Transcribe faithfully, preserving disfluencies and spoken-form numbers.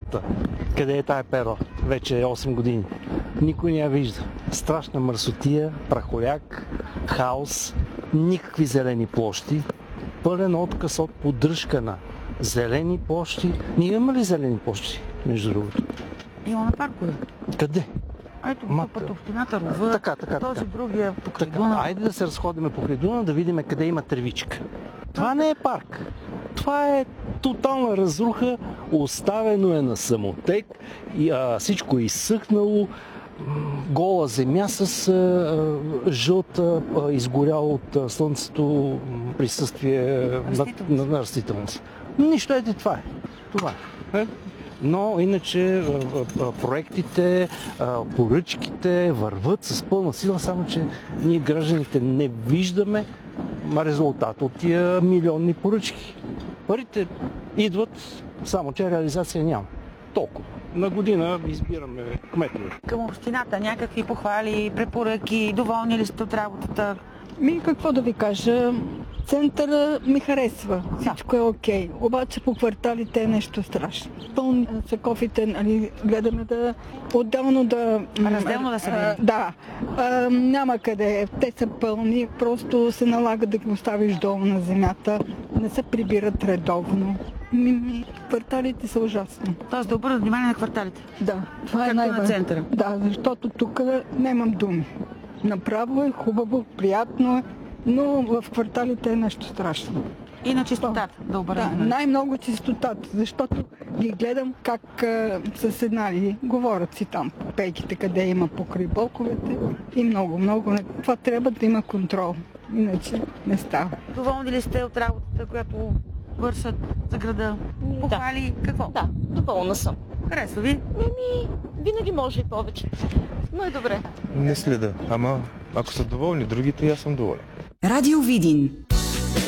перата. Къде е тая пера? Вече е осем години. Никой не я вижда. Страшна мърсотия, прахоляк, хаос, никакви зелени площи, пълен отказ от поддръжка на зелени площи. Ние имаме ли зелени площи, между другото? Имаме паркове. Къде? Ето, Ма, път общината Рова, така, така, този така. другия покрай Така, Дунав. айде да се разходиме покрай Дунав, да видим къде има тревичка. Това не е парк. Това е тотална разруха, оставено е на самотек, и, а, всичко е изсъхнало, гола земя с а, жълта, а, изгоряла от а, слънцето присъствие на, на, на растителност. Нищо, ето това е. Това е. Но иначе проектите, поръчките върват с пълна сила, само че ние гражданите не виждаме резултат от тия милионни поръчки. Парите идват, само че реализация няма. Толкова. На година избираме кметове. Към общината някакви похвали, препоръки, доволни ли сте от работата? Ми, какво да ви кажа, центъра ми харесва, всичко е окей, обаче по кварталите е нещо страшно. Пълни са кофите, нали, гледаме да отделно да... Разделно да се види? Да, а, няма къде, те са пълни, просто се налага да ги оставиш долу на земята, не се прибират редовно. Ми, ми, кварталите са ужасни. Тоест да обърнат внимание на кварталите? Да, това Както е най на центъра? Да, защото тук нямам думи. Направо е хубаво, приятно е, но в кварталите е нещо страшно. И на чистотата да обърнем. Да, най-много чистотата, защото ги гледам как а, са седнали, говорят си там по пейките, къде има покрай блоковете и много, много. Това трябва да има контрол, иначе не става. Доволни ли сте от работата, която вършат за града? Похвали? Какво? Да, доволна съм. Харесва ви? Еми, винаги може и повече. Но е добре. Не следа, ама ако са доволни другите, аз съм доволен. Радио Видин.